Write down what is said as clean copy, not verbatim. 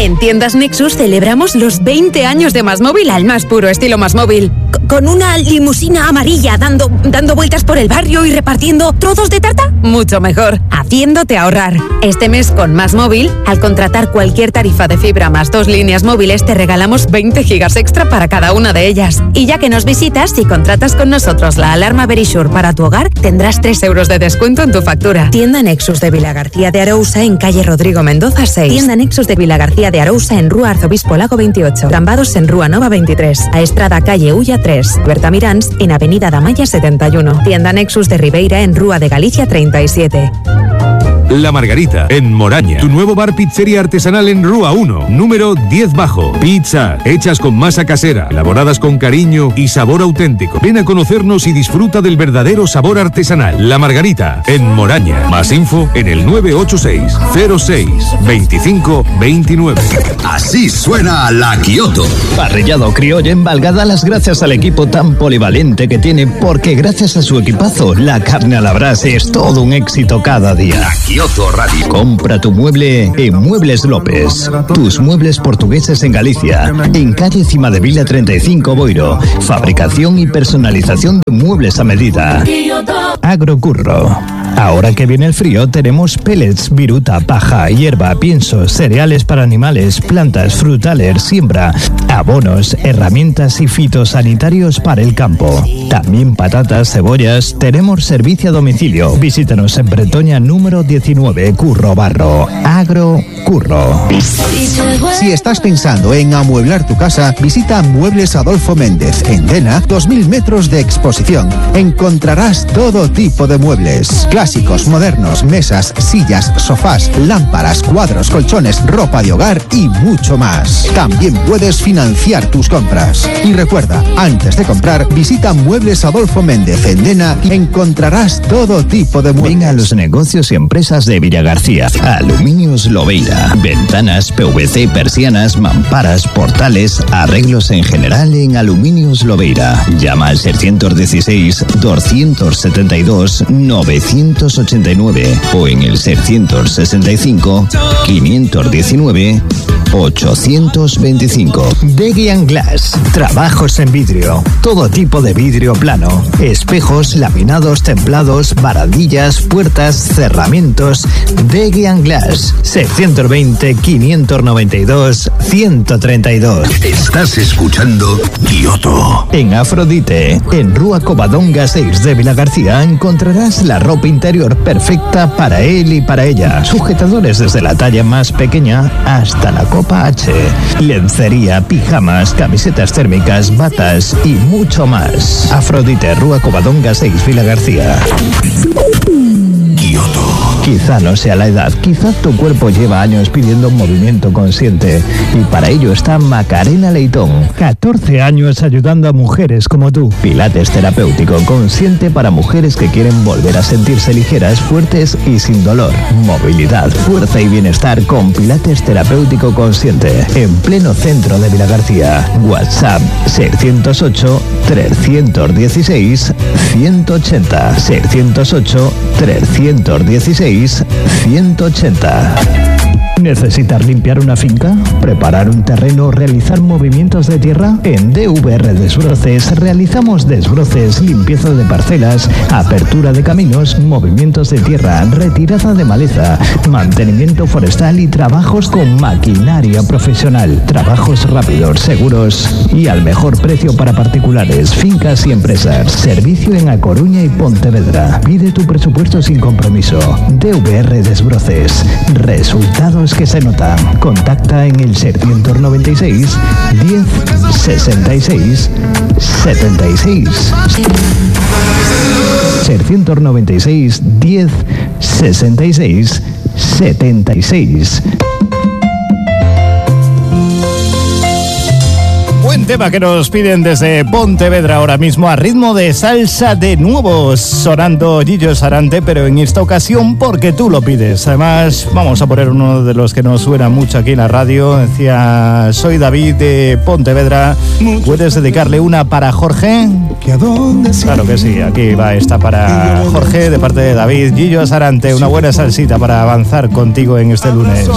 En Tiendas Nexus celebramos los 20 años de MásMóvil al más puro estilo MásMóvil. ¿Con una limusina amarilla dando vueltas por el barrio y repartiendo trozos de tarta? Mucho mejor, haciéndote ahorrar. Este mes con MásMóvil, al contratar cualquier tarifa de fibra más 2 líneas móviles, te regalamos 20 gigas extra para cada una de ellas. Y ya que nos visitas, si contratas con nosotros la alarma Verisure para tu hogar, tendrás 3 euros de descuento en tu factura. Tienda Nexus de Vilagarcía de Arousa en calle Rodrigo Mendoza 6. Tienda Nexus de Vilagarcía de Arousa en Rúa Arzobispo Lago 28. Cambados en Rúa Nova 23. A Estrada calle Ulla 3. Berta Mirans en avenida Damaya 71. Tienda Nexus de Ribeira en Rúa de Galicia 37. La Margarita, en Moraña. Tu nuevo bar pizzería artesanal en Rúa 1, número 10 bajo. Pizza, hechas con masa casera, elaboradas con cariño y sabor auténtico. Ven a conocernos y disfruta del verdadero sabor artesanal. La Margarita, en Moraña. Más info en el 986 06 25 29. Así suena la Kioto. Parrillado criollo en Valga da las gracias al equipo tan polivalente que tiene, porque gracias a su equipazo, la carne a la brasa es todo un éxito cada día. Kioto Radio. Compra tu mueble en Muebles López. Tus muebles portugueses en Galicia. En calle Cimadevila 35 Boiro. Fabricación y personalización de muebles a medida. Agrocurro. Ahora que viene el frío, tenemos pellets, viruta, paja, hierba, piensos, cereales para animales, plantas, frutales, siembra, abonos, herramientas y fitosanitarios para el campo. También patatas, cebollas. Tenemos servicio a domicilio. Visítanos en Bretoña número 19, Curro Barro. Agrocurro. Si estás pensando en amueblar tu casa, visita Muebles Adolfo Méndez. En Dena, 2000 metros de exposición. Encontrarás todo tipo de muebles. Clásicos, modernos, mesas, sillas, sofás, lámparas, cuadros, colchones, ropa de hogar y mucho más. También puedes financiar tus compras. Y recuerda, antes de comprar, visita Muebles Adolfo Méndez en Dena y encontrarás todo tipo de muebles. Ven a los negocios y empresas de Villagarcía. Aluminios Lobeira. Ventanas, PVC, persianas, mamparas, portales, arreglos en general en Aluminios Lobeira. Llama al 616 272 989 o en el 665 519 825. Degian Glass. Trabajos en vidrio. Todo tipo de vidrio plano. Espejos, laminados, templados, barandillas, puertas, cerramientos. Degian Glass. 620 592 132. Estás escuchando Kioto. En Afrodite, en Rúa Covadonga 6 de Vilagarcía, encontrarás la ropa interior perfecta para él y para ella. Sujetadores desde la talla más pequeña hasta la copa H. Lencería, pijamas, camisetas térmicas, batas y mucho más. Afrodite, Rúa Covadonga 6, Vilagarcía. Kioto. Quizá no sea la edad, quizá tu cuerpo lleva años pidiendo un movimiento consciente, y para ello está Macarena Leitón. 14 años ayudando a mujeres como tú. Pilates terapéutico consciente para mujeres que quieren volver a sentirse ligeras, fuertes y sin dolor. Movilidad, fuerza y bienestar con Pilates terapéutico consciente. En pleno centro de Vilagarcía. WhatsApp 608 316 180. 608 316 180. ¿Necesitas limpiar una finca? ¿Preparar un terreno? ¿Realizar movimientos de tierra? En DVR Desbroces realizamos desbroces, limpieza de parcelas, apertura de caminos, movimientos de tierra, retirada de maleza, mantenimiento forestal y trabajos con maquinaria profesional. Trabajos rápidos, seguros y al mejor precio para particulares, fincas y empresas. Servicio en A Coruña y Pontevedra. Pide tu presupuesto sin compromiso. DVR Desbroces. Resultados que se notan. Contacta en el 696 10 66 76. 696 10 66 76. Buen tema que nos piden desde Pontevedra ahora mismo a ritmo de salsa de nuevo, sonando Gillo Sarante, pero en esta ocasión porque tú lo pides. Además, vamos a poner uno de los que nos suena mucho aquí en la radio. Decía, soy David de Pontevedra. ¿Puedes dedicarle una para Jorge? Claro que sí, aquí va esta para Jorge de parte de David. Gillo Sarante, una buena salsita para avanzar contigo en este lunes.